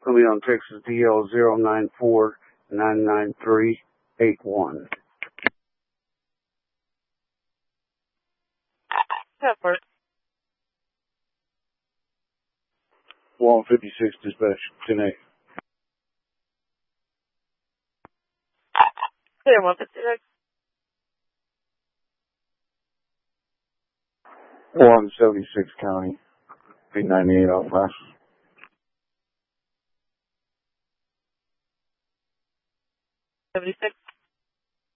Leon, Texas, DL 094-993-81. Pepper. 156 dispatch, 10-8. Clear 156. 176 County, 898 off last. 76.